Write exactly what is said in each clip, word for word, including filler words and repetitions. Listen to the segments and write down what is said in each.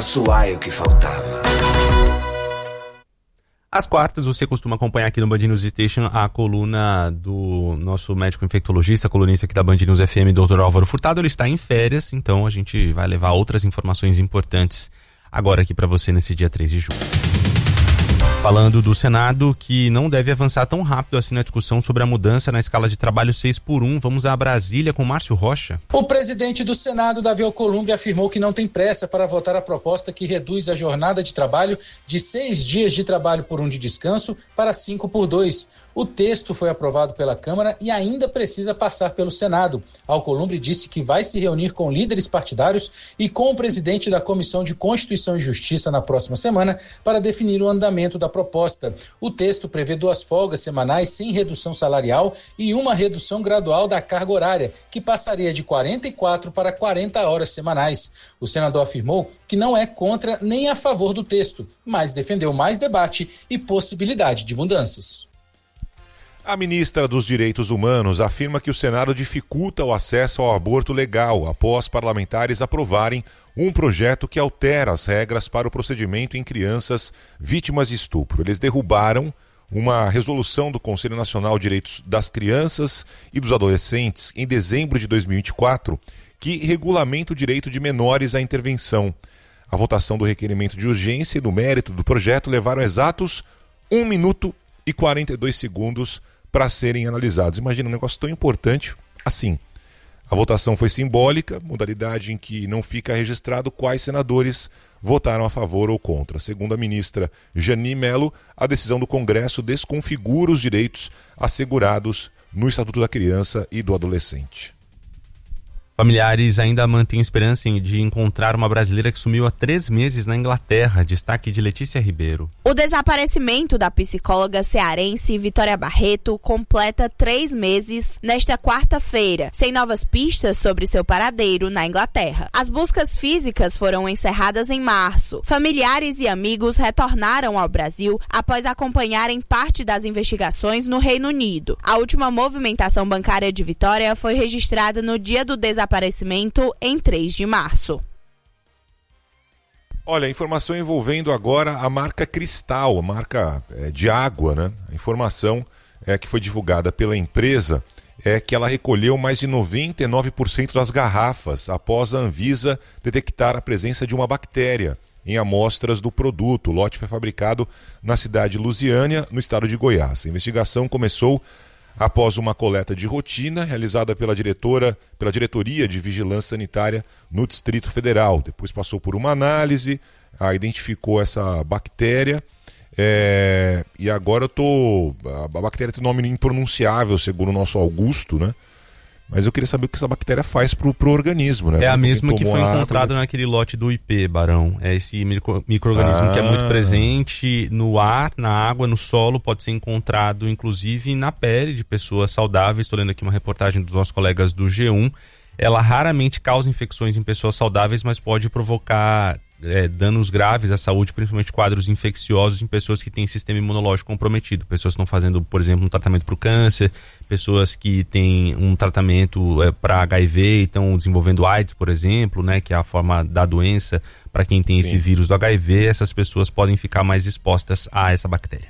Suai o que faltava. Às quartas, você costuma acompanhar aqui no Band News Station a coluna do nosso médico infectologista, colunista aqui da Band News F M, doutor Álvaro Furtado. Ele está em férias, então a gente vai levar outras informações importantes agora aqui para você nesse dia três de julho. Falando do Senado, que não deve avançar tão rápido assim na discussão sobre a mudança na escala de trabalho seis por um. Vamos a Brasília com Márcio Rocha. O presidente do Senado, Davi Alcolumbre, afirmou que não tem pressa para votar a proposta que reduz a jornada de trabalho de seis dias de trabalho por um de descanso para cinco por dois. O texto foi aprovado pela Câmara e ainda precisa passar pelo Senado. Alcolumbre disse que vai se reunir com líderes partidários e com o presidente da Comissão de Constituição e Justiça na próxima semana para definir o andamento da proposta. O texto prevê duas folgas semanais sem redução salarial e uma redução gradual da carga horária, que passaria de quarenta e quatro para quarenta horas semanais. O senador afirmou que não é contra nem a favor do texto, mas defendeu mais debate e possibilidade de mudanças. A ministra dos Direitos Humanos afirma que o Senado dificulta o acesso ao aborto legal após parlamentares aprovarem um projeto que altera as regras para o procedimento em crianças vítimas de estupro. Eles derrubaram uma resolução do Conselho Nacional de Direitos das Crianças e dos Adolescentes em dezembro de dois mil e vinte e quatro, que regulamenta o direito de menores à intervenção. A votação do requerimento de urgência e do mérito do projeto levaram exatos um minuto e quarenta e dois segundos para serem analisados. Imagina um negócio tão importante assim. A votação foi simbólica, modalidade em que não fica registrado quais senadores votaram a favor ou contra. Segundo a ministra Jeanine Mello, a decisão do Congresso desconfigura os direitos assegurados no Estatuto da Criança e do Adolescente. Familiares ainda mantêm esperança de encontrar uma brasileira que sumiu há três meses na Inglaterra. Destaque de Letícia Ribeiro. O desaparecimento da psicóloga cearense Vitória Barreto completa três meses nesta quarta-feira, sem novas pistas sobre seu paradeiro na Inglaterra. As buscas físicas foram encerradas em março. Familiares e amigos retornaram ao Brasil após acompanharem parte das investigações no Reino Unido. A última movimentação bancária de Vitória foi registrada no dia do desaparecimento Desaparecimento em três de março. Olha, informação envolvendo agora a marca Cristal, a marca é, de água, né? A informação é, que foi divulgada pela empresa é que ela recolheu mais de noventa e nove por cento das garrafas após a Anvisa detectar a presença de uma bactéria em amostras do produto. O lote foi fabricado na cidade de Lusiânia, no estado de Goiás. A investigação começou após uma coleta de rotina realizada pela diretora, pela Diretoria de Vigilância Sanitária no Distrito Federal. Depois passou por uma análise, a, identificou essa bactéria é, e agora eu tô. A, a bactéria tem nome impronunciável, segundo o nosso Augusto, né? Mas eu queria saber o que essa bactéria faz pro, pro organismo, né? É a mesma que foi encontrada naquele lote do I P, Barão. É esse micro, micro-organismo ah. que é muito presente no ar, na água, no solo, pode ser encontrado inclusive na pele de pessoas saudáveis. Estou lendo aqui uma reportagem dos nossos colegas do G um. Ela raramente causa infecções em pessoas saudáveis, mas pode provocar é, danos graves à saúde, principalmente quadros infecciosos em pessoas que têm sistema imunológico comprometido. Pessoas que estão fazendo, por exemplo, um tratamento para o câncer, pessoas que têm um tratamento é, para H I V e estão desenvolvendo AIDS, por exemplo, né, que é a forma da doença para quem tem Sim. esse vírus do H I V. Essas pessoas podem ficar mais expostas a essa bactéria.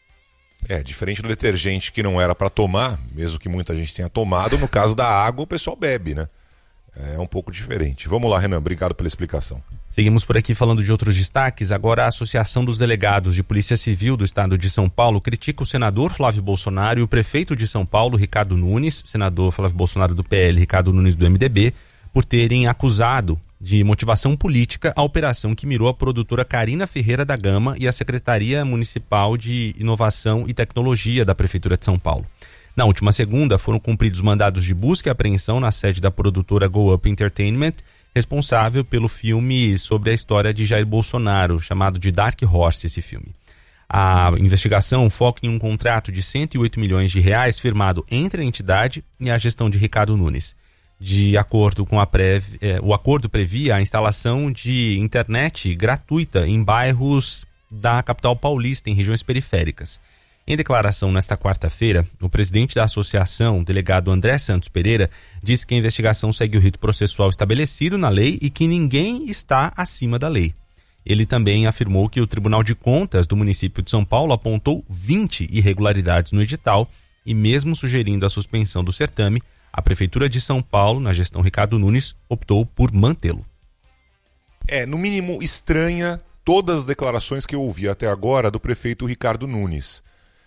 É, diferente do detergente que não era para tomar, mesmo que muita gente tenha tomado, no caso da água o pessoal bebe, né? É um pouco diferente. Vamos lá, Renan, obrigado pela explicação. Seguimos por aqui falando de outros destaques. Agora a Associação dos Delegados de Polícia Civil do Estado de São Paulo critica o senador Flávio Bolsonaro e o prefeito de São Paulo, Ricardo Nunes, senador Flávio Bolsonaro do P L, Ricardo Nunes do M D B, por terem acusado de motivação política a operação que mirou a produtora Carina Ferreira da Gama e a Secretaria Municipal de Inovação e Tecnologia da Prefeitura de São Paulo. Na última segunda, foram cumpridos mandados de busca e apreensão na sede da produtora Go Up Entertainment, responsável pelo filme sobre a história de Jair Bolsonaro, chamado de Dark Horse, esse filme. A investigação foca em um contrato de cento e oito milhões de reais firmado entre a entidade e a gestão de Ricardo Nunes. De acordo com a Prev, eh, o acordo previa a instalação de internet gratuita em bairros da capital paulista, em regiões periféricas. Em declaração nesta quarta-feira, o presidente da associação, delegado André Santos Pereira, disse que a investigação segue o rito processual estabelecido na lei e que ninguém está acima da lei. Ele também afirmou que o Tribunal de Contas do município de São Paulo apontou vinte irregularidades no edital e, mesmo sugerindo a suspensão do certame, a Prefeitura de São Paulo, na gestão Ricardo Nunes, optou por mantê-lo. É, no mínimo estranha todas as declarações que eu ouvi até agora do prefeito Ricardo Nunes.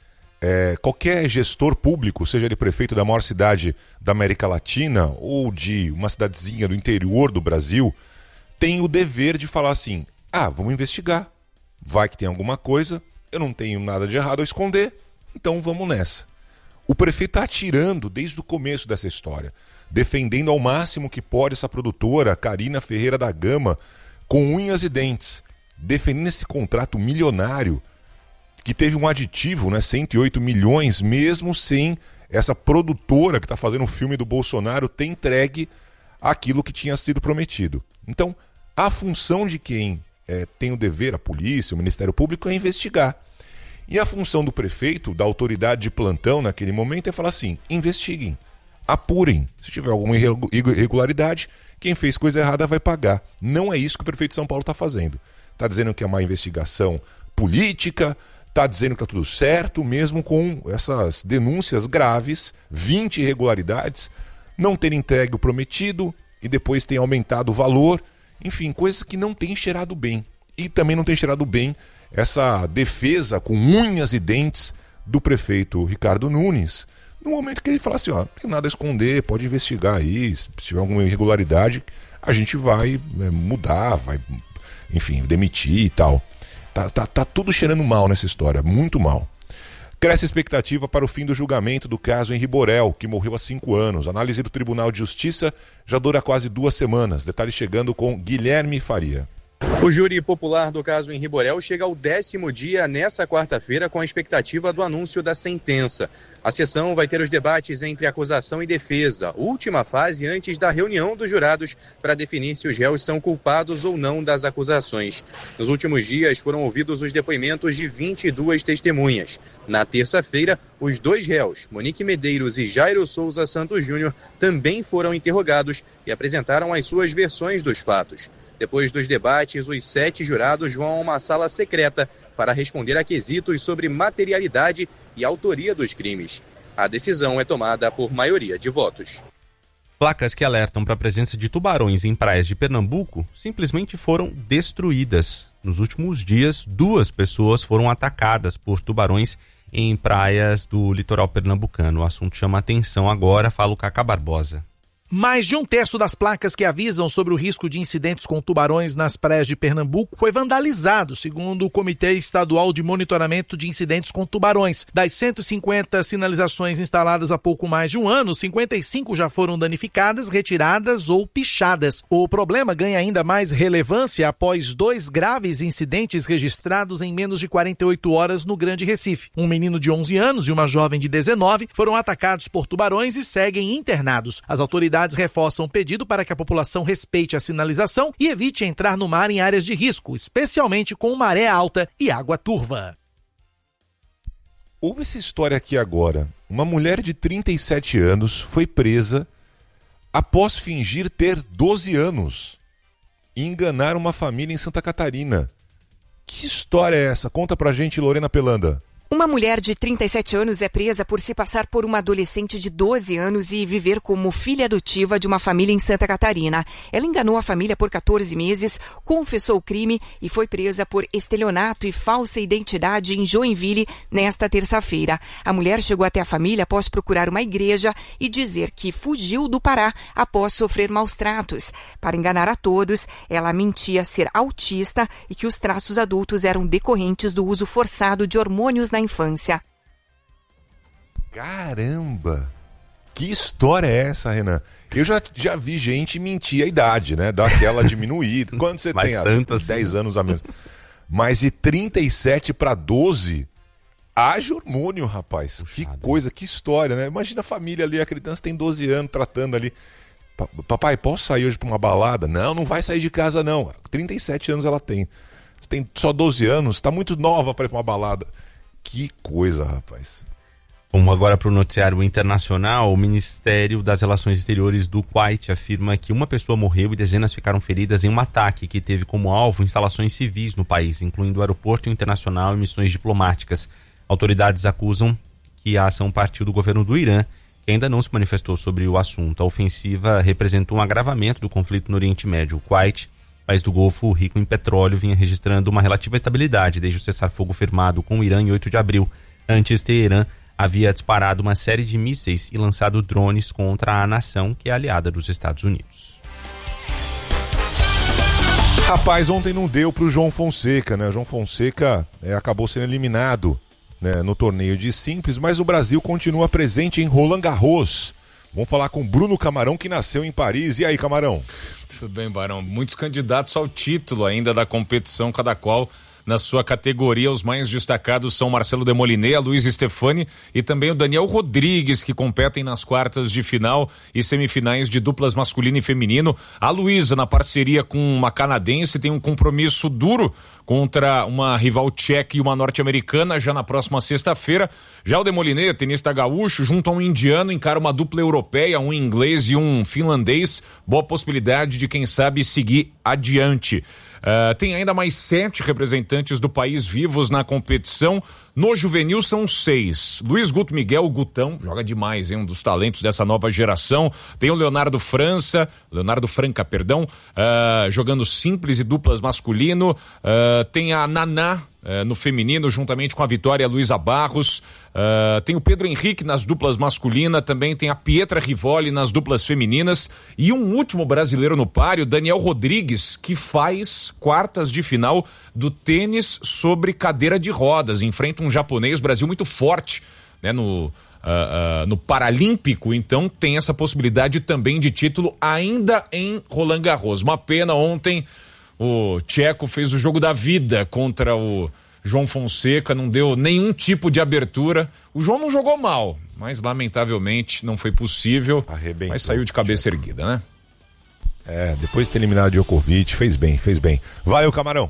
É, qualquer gestor público, seja ele prefeito da maior cidade da América Latina ou de uma cidadezinha do interior do Brasil, tem o dever de falar assim: ah, vamos investigar, vai que tem alguma coisa, eu não tenho nada de errado a esconder, então vamos nessa. O prefeito está atirando desde o começo dessa história, defendendo ao máximo que pode essa produtora, Carina Ferreira da Gama, com unhas e dentes, defendendo esse contrato milionário que teve um aditivo, né, cento e oito milhões, mesmo sem essa produtora que está fazendo o filme do Bolsonaro ter entregue aquilo que tinha sido prometido. Então, a função de quem é, tem o dever, a polícia, o Ministério Público, é investigar. E a função do prefeito, da autoridade de plantão naquele momento, é falar assim: investiguem, apurem. Se tiver alguma irregularidade, quem fez coisa errada vai pagar. Não é isso que o prefeito de São Paulo está fazendo. Está dizendo que é uma investigação política, está dizendo que está tudo certo, mesmo com essas denúncias graves, vinte irregularidades, não ter entregue o prometido e depois tem aumentado o valor, enfim, coisas que não tem cheirado bem. E também não tem cheirado bem essa defesa com unhas e dentes do prefeito Ricardo Nunes, no momento que ele fala assim: ó, não tem nada a esconder, pode investigar aí, se tiver alguma irregularidade, a gente vai é, mudar, vai, enfim, demitir e tal. Tá, tá, tá tudo cheirando mal nessa história, muito mal. Cresce a expectativa para o fim do julgamento do caso Henri Borel, que morreu há cinco anos. A análise do Tribunal de Justiça já dura quase duas semanas. Detalhes chegando com Guilherme Faria. O júri popular do caso Henri Borel chega ao décimo dia nesta quarta-feira com a expectativa do anúncio da sentença. A sessão vai ter os debates entre acusação e defesa, última fase antes da reunião dos jurados para definir se os réus são culpados ou não das acusações. Nos últimos dias foram ouvidos os depoimentos de vinte e duas testemunhas. Na terça-feira, os dois réus, Monique Medeiros e Jairo Souza Santos Júnior, também foram interrogados e apresentaram as suas versões dos fatos. Depois dos debates, os sete jurados vão a uma sala secreta para responder a quesitos sobre materialidade e autoria dos crimes. A decisão é tomada por maioria de votos. Placas que alertam para a presença de tubarões em praias de Pernambuco simplesmente foram destruídas. Nos últimos dias, duas pessoas foram atacadas por tubarões em praias do litoral pernambucano. O assunto chama atenção agora, fala o Cacá Barbosa. Mais de um terço das placas que avisam sobre o risco de incidentes com tubarões nas praias de Pernambuco foi vandalizado, segundo o Comitê Estadual de Monitoramento de Incidentes com Tubarões. Das cento e cinquenta sinalizações instaladas há pouco mais de um ano, cinquenta e cinco já foram danificadas, retiradas ou pichadas. O problema ganha ainda mais relevância após dois graves incidentes registrados em menos de quarenta e oito horas no Grande Recife. Um menino de onze anos e uma jovem de dezenove foram atacados por tubarões e seguem internados. As autoridades reforçam o pedido para que a população respeite a sinalização e evite entrar no mar em áreas de risco, especialmente com maré alta e água turva. Houve essa história aqui agora. Uma mulher de trinta e sete anos foi presa após fingir ter doze anos e enganar uma família em Santa Catarina. Que história é essa? Conta pra gente, Lorena Pelanda. Uma mulher de trinta e sete anos é presa por se passar por uma adolescente de doze anos e viver como filha adotiva de uma família em Santa Catarina. Ela enganou a família por quatorze meses, confessou o crime e foi presa por estelionato e falsa identidade em Joinville nesta terça-feira. A mulher chegou até a família após procurar uma igreja e dizer que fugiu do Pará após sofrer maus tratos. Para enganar a todos, ela mentia ser autista e que os traços adultos eram decorrentes do uso forçado de hormônios na infância. Caramba! Que história é essa, Renan? Eu já, já vi gente mentir a idade, né? Dar aquela diminuída. Quando você tem tanto assim. dez anos a menos. Mas de trinta e sete para doze, haja hormônio, rapaz. Puxado. Que coisa, que história, né? Imagina a família ali, a criança tem doze anos, tratando ali. Papai, posso sair hoje para uma balada? Não, não vai sair de casa, não. trinta e sete anos ela tem. Você tem só doze anos, está muito nova para ir para uma balada. Que coisa, rapaz. Vamos agora para o noticiário internacional. O Ministério das Relações Exteriores do Kuwait afirma que uma pessoa morreu e dezenas ficaram feridas em um ataque que teve como alvo instalações civis no país, incluindo o aeroporto internacional e missões diplomáticas. Autoridades acusam que a ação partiu do governo do Irã, que ainda não se manifestou sobre o assunto. A ofensiva representou um agravamento do conflito no Oriente Médio. O Kuwait, país do Golfo rico em petróleo, vinha registrando uma relativa estabilidade desde o cessar-fogo firmado com o Irã em oito de abril. Antes, Teherã havia disparado uma série de mísseis e lançado drones contra a nação, que é aliada dos Estados Unidos. Rapaz, ontem não deu pro João Fonseca, né? O João Fonseca é, acabou sendo eliminado, né, no torneio de simples, mas o Brasil continua presente em Roland Garros. Vamos falar com Bruno Camarão, que nasceu em Paris. E aí, Camarão? Tudo bem, Barão. Muitos candidatos ao título ainda da competição, cada qual na sua categoria. Os mais destacados são Marcelo Demoliné, a Luiz Stefani e também o Daniel Rodrigues, que competem nas quartas de final e semifinais de duplas masculino e feminino. A Luísa, na parceria com uma canadense, tem um compromisso duro contra uma rival tcheca e uma norte-americana já na próxima sexta-feira. Já o Demoliné, tenista gaúcho, junto a um indiano, encara uma dupla europeia, um inglês e um finlandês. Boa possibilidade de, quem sabe, seguir adiante. Uh, tem ainda mais sete representantes do país vivos na competição. No juvenil são seis. Luiz Guto Miguel, o Gutão, joga demais, hein? Um dos talentos dessa nova geração. Tem o Leonardo França, Leonardo Franca, perdão, uh, jogando simples e duplas masculino. Uh, tem a Naná uh, no feminino, juntamente com a Vitória Luísa Barros. Uh, tem o Pedro Henrique nas duplas masculinas, também tem a Pietra Rivoli nas duplas femininas e um último brasileiro no páreo, Daniel Rodrigues, que faz quartas de final do tênis sobre cadeira de rodas, enfrenta um japonês, Brasil muito forte, né, no, uh, uh, no Paralímpico, então tem essa possibilidade também de título ainda em Roland Garros. Uma pena, ontem o tcheco fez o jogo da vida contra o João Fonseca, não deu nenhum tipo de abertura. O João não jogou mal, mas lamentavelmente não foi possível. Arrebentou, mas saiu de cabeça erguida, né? É, depois de ter eliminado o Djokovic, fez bem, fez bem. Vai, o Camarão.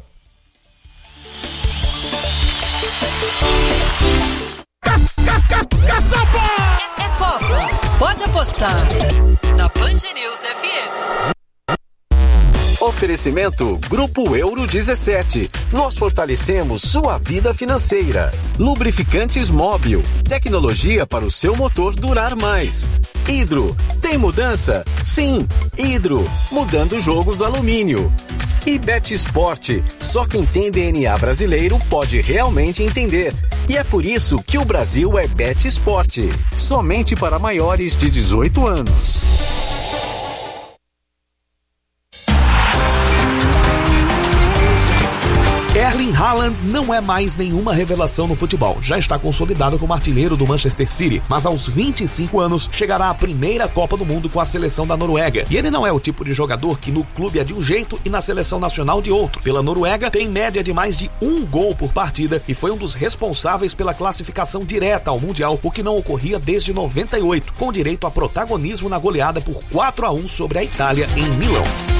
É, é Copa, pode apostar na Band News F M. Oferecimento Grupo Euro dezessete. Nós fortalecemos sua vida financeira. Lubrificantes Móbil. Tecnologia para o seu motor durar mais. Hidro. Tem mudança? Sim. Hidro. Mudando o jogo do alumínio. E Bet Sport. Só quem tem D N A brasileiro pode realmente entender. E é por isso que o Brasil é Bet Sport. Somente para maiores de dezoito anos. Erling Haaland não é mais nenhuma revelação no futebol. Já está consolidado como artilheiro do Manchester City, mas aos vinte e cinco anos chegará à primeira Copa do Mundo com a seleção da Noruega. E ele não é o tipo de jogador que no clube é de um jeito e na seleção nacional de outro. Pela Noruega, tem média de mais de um gol por partida e foi um dos responsáveis pela classificação direta ao Mundial, o que não ocorria desde noventa e oito, com direito a protagonismo na goleada por quatro a um sobre a Itália em Milão.